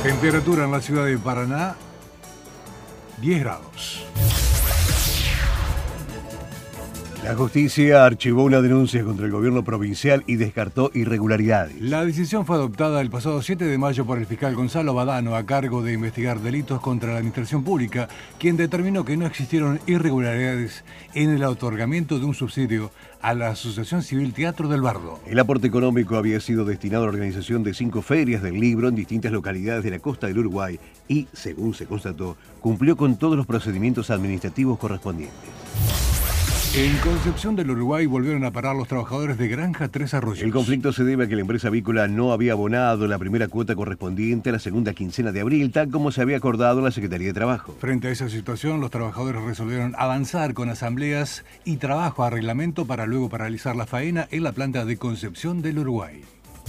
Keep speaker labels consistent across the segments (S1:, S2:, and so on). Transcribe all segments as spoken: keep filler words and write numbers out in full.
S1: Temperatura en la ciudad de Paraná, diez grados.
S2: La justicia archivó una denuncia contra el gobierno provincial y descartó irregularidades.
S1: La decisión fue adoptada el pasado siete de mayo por el fiscal Gonzalo Badano, a cargo de investigar delitos contra la administración pública, quien determinó que no existieron irregularidades en el otorgamiento de un subsidio a la Asociación Civil Teatro del Bardo.
S2: El aporte económico había sido destinado a la organización de cinco ferias del libro en distintas localidades de la costa del Uruguay y, según se constató, cumplió con todos los procedimientos administrativos correspondientes.
S1: En Concepción del Uruguay volvieron a parar los trabajadores de Granja Tres Arroyos.
S2: El conflicto se debe a que la empresa avícola no había abonado la primera cuota correspondiente a la segunda quincena de abril, tal como se había acordado en la Secretaría de Trabajo.
S1: Frente a esa situación, los trabajadores resolvieron avanzar con asambleas y trabajo a reglamento para luego paralizar la faena en la planta de Concepción del Uruguay.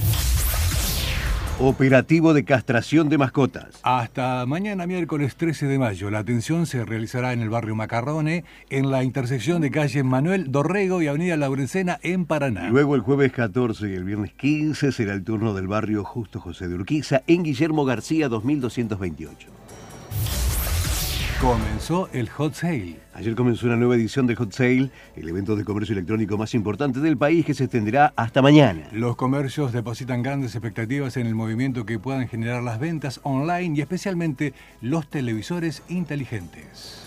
S2: Operativo de castración de mascotas.
S1: Hasta mañana miércoles trece de mayo, la atención se realizará en el barrio Macarrone, en la intersección de calle Manuel Dorrego y avenida Laurencena en Paraná.
S2: Luego el jueves catorce y el viernes quince será el turno del barrio Justo José de Urquiza en Guillermo García dos mil doscientos veintiocho.
S1: Comenzó el Hot Sale.
S2: Ayer comenzó una nueva edición del Hot Sale, el evento de comercio electrónico más importante del país, que se extenderá hasta mañana.
S1: Los comercios depositan grandes expectativas en el movimiento que puedan generar las ventas online y especialmente los televisores inteligentes.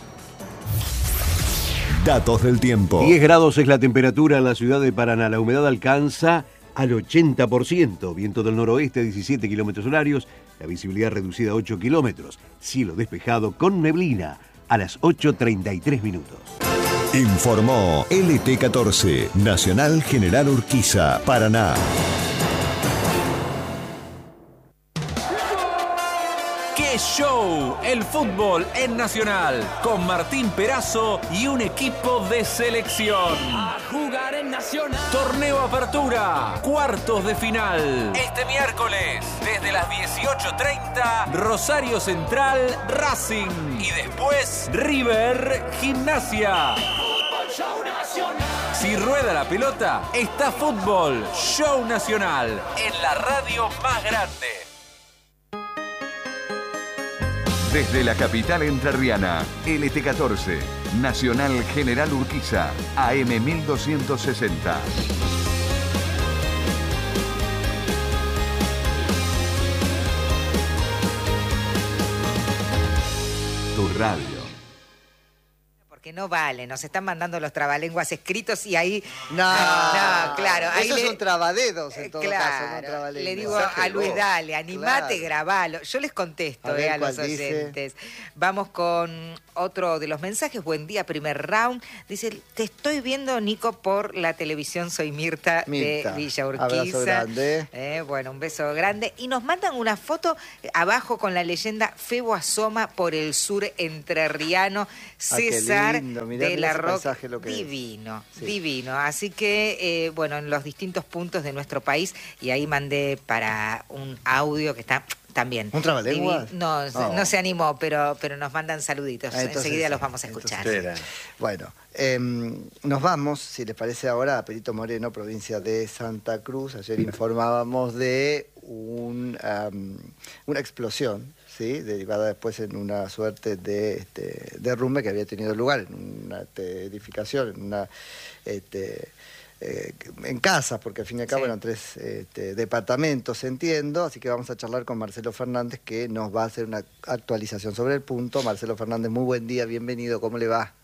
S3: Datos del tiempo.
S2: diez grados es la temperatura en la ciudad de Paraná. La humedad alcanza al ochenta por ciento. Viento del noroeste a diecisiete kilómetros horarios. La visibilidad reducida a ocho kilómetros. Cielo despejado con neblina a las ocho treinta y tres minutos.
S3: Informó L T catorce, Nacional General Urquiza, Paraná.
S4: ¡Qué show! El fútbol en Nacional, con Martín Perazo y un equipo de selección.
S5: A jugar en Nacional.
S4: Torneo Apertura, cuartos de final. Este miércoles, desde las dieciocho treinta, Rosario Central, Racing. Y después, River, Gimnasia.
S5: Fútbol Show Nacional.
S4: Si rueda la pelota, está Fútbol Show Nacional, en la radio más grande.
S6: Desde la capital entrerriana, L T catorce, Nacional General Urquiza, A M mil doscientos sesenta. Tu radio.
S7: Que no vale, nos están mandando los trabalenguas escritos y ahí...
S8: No,
S7: no, claro. Ahí
S8: esos
S7: le,
S8: son trabadedos en todo
S7: claro,
S8: caso, no trabalenguas.
S7: Le digo a Luis, dale, animate,
S8: claro.
S7: grabalo. Yo les contesto a, ver, eh, a los oyentes. Dice. Vamos con otro de los mensajes. Buen día, primer round. Dice, te estoy viendo, Nico, por la televisión. Soy Mirta, Mirta. de Villa Urquiza.
S8: Abrazo grande.
S7: Eh, bueno, un beso grande. Y nos mandan una foto abajo con la leyenda Febo asoma por el sur entrerriano. César, ah, lindo, de la Roca, divino, sí. divino. Así que, eh, bueno, en los distintos puntos de nuestro país, y ahí mandé para un audio que está también.
S8: ¿Un trabalenguas?
S7: No, oh. no se animó, pero, pero nos mandan saluditos. Ah, entonces, enseguida los vamos a escuchar.
S8: Bueno, eh, nos vamos, si les parece ahora, a Perito Moreno, provincia de Santa Cruz. Ayer informábamos de un, um, una explosión, ¿sí? Derivada después en una suerte de este, derrumbe que había tenido lugar en una este, edificación, en una este, eh, en casas, porque al fin y al cabo sí. eran tres este, departamentos, entiendo, así que vamos a charlar con Marcelo Fernández, que nos va a hacer una actualización sobre el punto. Marcelo Fernández, muy buen día, bienvenido, ¿cómo le va?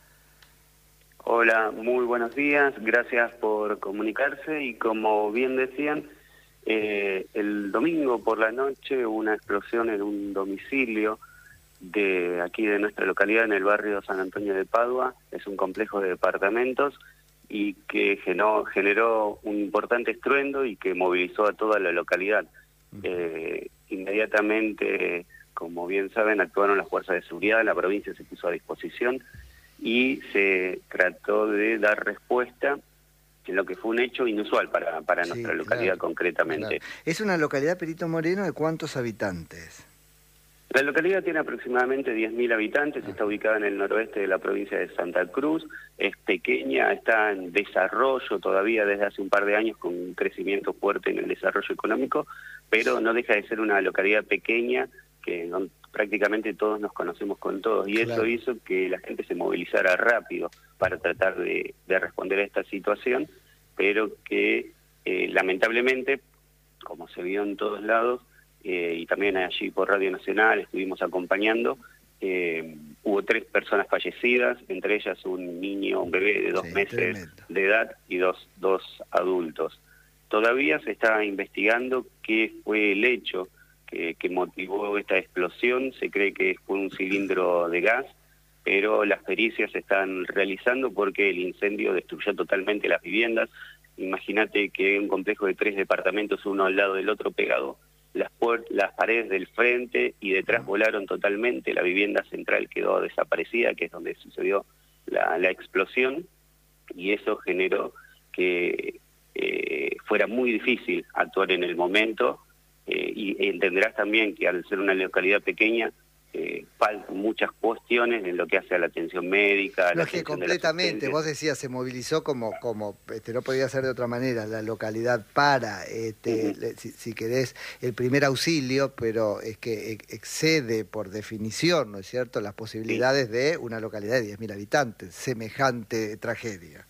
S9: Hola, muy buenos días, gracias por comunicarse y como bien decían, Eh, el domingo por la noche hubo una explosión en un domicilio de aquí de nuestra localidad, en el barrio San Antonio de Padua. Es un complejo de departamentos y que generó, generó un importante estruendo y que movilizó a toda la localidad. Eh, inmediatamente, como bien saben, actuaron las fuerzas de seguridad, la provincia se puso a disposición y se trató de dar respuesta en lo que fue un hecho inusual para, para sí, nuestra localidad claro, concretamente.
S8: Claro. ¿Es una localidad, Perito Moreno, de cuántos habitantes?
S9: La localidad tiene aproximadamente diez mil habitantes, ah. está ubicada en el noroeste de la provincia de Santa Cruz, es pequeña, está en desarrollo todavía desde hace un par de años con un crecimiento fuerte en el desarrollo económico, pero no deja de ser una localidad pequeña que no, prácticamente todos nos conocemos con todos, y
S8: Claro.
S9: eso hizo que la gente se movilizara rápido para tratar de, de responder a esta situación, pero que eh, lamentablemente, como se vio en todos lados, eh, y también allí por Radio Nacional estuvimos acompañando, eh, hubo tres personas fallecidas, entre ellas un niño, un bebé de dos
S8: Sí,
S9: meses
S8: tremendo.
S9: de edad y dos, dos adultos. Todavía se está investigando qué fue el hecho que, que motivó esta explosión. Se cree que fue un cilindro de gas, pero las pericias se están realizando porque el incendio destruyó totalmente las viviendas. Imagínate que un complejo de tres departamentos, uno al lado del otro pegado, las, las paredes del frente y detrás volaron totalmente, la vivienda central quedó desaparecida, que es donde sucedió la, la explosión, y eso generó que eh, fuera muy difícil actuar en el momento, eh, y entenderás también que al ser una localidad pequeña, Eh, faltan muchas cuestiones en lo que hace a la atención médica. A
S8: no,
S9: la
S8: es que
S9: atención de
S8: completamente,
S9: las
S8: vos decías, se movilizó como, como este, no podía ser de otra manera, la localidad para, este,
S9: Uh-huh.
S8: le, si, si querés, el primer auxilio, pero es que ex excede por definición, ¿no es cierto?, las posibilidades sí. de una localidad de diez mil habitantes, semejante tragedia.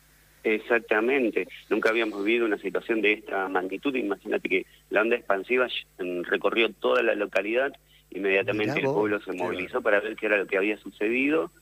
S9: Exactamente, nunca habíamos vivido una situación de esta magnitud. Imagínate que la onda expansiva recorrió toda la localidad. Inmediatamente el pueblo se movilizó para ver qué era lo que había sucedido,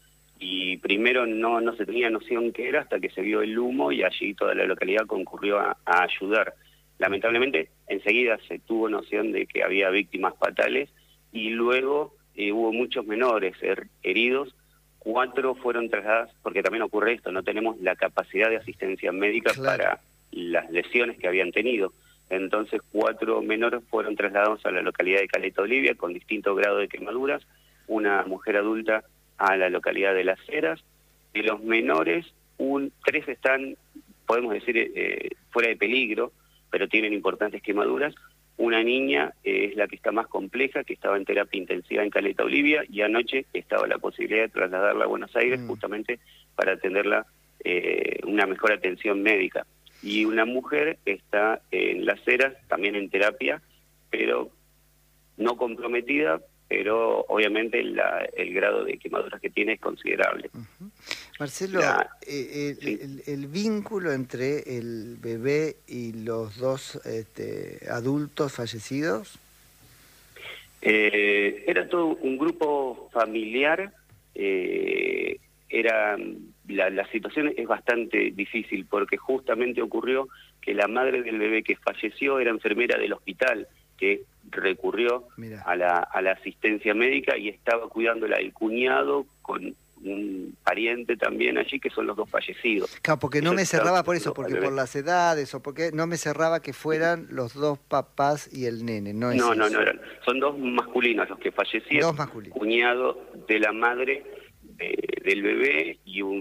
S9: y primero no, no se tenía noción qué era hasta que se vio el humo, y allí toda la localidad concurrió a, a ayudar. Lamentablemente enseguida se tuvo noción de que había víctimas fatales, y luego eh, hubo muchos menores her heridos. Cuatro fueron trasladados, porque también ocurre esto, no tenemos la capacidad de asistencia médica claro. para las lesiones que habían tenido. Entonces cuatro menores fueron trasladados a la localidad de Caleta Olivia con distinto grado de quemaduras, una mujer adulta a la localidad de Las Heras. De los menores, un, tres están, podemos decir, eh, fuera de peligro, pero tienen importantes quemaduras. Una niña eh, es la que está más compleja, que estaba en terapia intensiva en Caleta Olivia, y anoche estaba la posibilidad de trasladarla a Buenos Aires mm. justamente para atenderla eh, una mejor atención médica. Y una mujer está en Las Heras, también en terapia, pero no comprometida, pero obviamente la, el grado de quemaduras que tiene es considerable.
S8: Uh-huh. Marcelo, la, eh, el, sí. el, el vínculo entre el bebé y los dos este, adultos fallecidos...
S9: Eh, era todo un grupo familiar, eh, era... La, la situación es bastante difícil porque justamente ocurrió que la madre del bebé que falleció era enfermera del hospital, que recurrió a la, a la asistencia médica y estaba cuidándola el cuñado con un pariente también allí, que son los dos fallecidos.
S8: Claro, porque no Ellos me cerraba por eso, porque por las edades o porque no me cerraba que fueran los dos papás y el nene, no es
S9: No,
S8: eso.
S9: no, no, eran, son dos masculinos los que fallecieron,
S8: dos masculinos.
S9: Cuñado de la madre de, del bebé y un